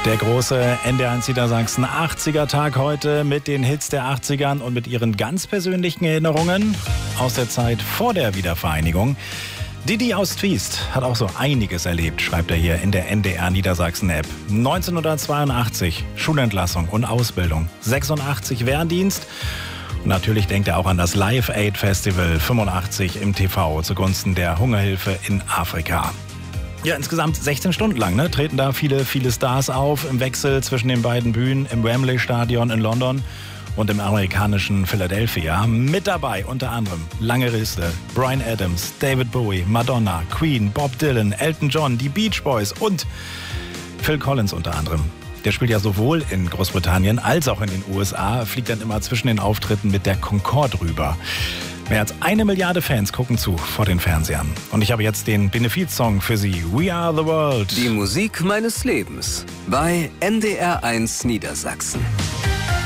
Der große NDR1 Niedersachsen 80er-Tag heute mit den Hits der 80ern und mit ihren ganz persönlichen Erinnerungen aus der Zeit vor der Wiedervereinigung. Didi aus Twiest hat auch so einiges erlebt, schreibt er hier in der NDR Niedersachsen-App. 1982 Schulentlassung und Ausbildung, 86 Wehrdienst. Und natürlich denkt er auch an das Live Aid Festival 85 im TV zugunsten der Hungerhilfe in Afrika. Ja, insgesamt 16 Stunden lang treten da viele Stars auf im Wechsel zwischen den beiden Bühnen im Wembley Stadion in London und im amerikanischen Philadelphia. Mit dabei unter anderem lange Liste: Bryan Adams, David Bowie, Madonna, Queen, Bob Dylan, Elton John, die Beach Boys und Phil Collins unter anderem. Der spielt ja sowohl in Großbritannien als auch in den USA, fliegt dann immer zwischen den Auftritten mit der Concorde rüber. Mehr als 1 Milliarde Fans gucken zu vor den Fernsehern. Und ich habe jetzt den Benefizsong für Sie. We Are the World. Die Musik meines Lebens bei NDR1 Niedersachsen.